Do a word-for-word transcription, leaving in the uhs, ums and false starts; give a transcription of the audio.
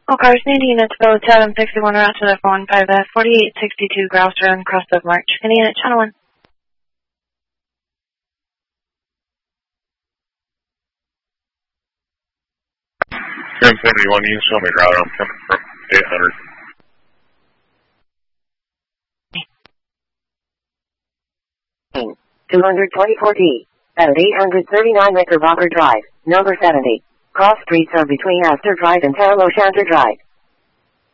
All cars needing units code seven sixty-one route to the four one five F forty-eight sixty-two Grouse Road, Crossville March. Any unit channel one. ten seventy-one, you can show me route. I'm coming from eight hundred. two twenty-four D at eight thirty-nine Knickerbocker Drive, number seventy. Cross streets are between Astor Drive and Tam O'Shanter Drive.